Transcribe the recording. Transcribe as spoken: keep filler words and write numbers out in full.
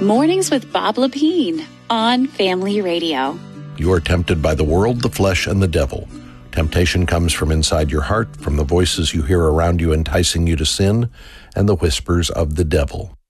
Mornings with Bob Lepine on Family Radio. You are tempted by the world, the flesh, and the devil. Temptation comes from inside your heart, from the voices you hear around you enticing you to sin, and the whispers of the devil.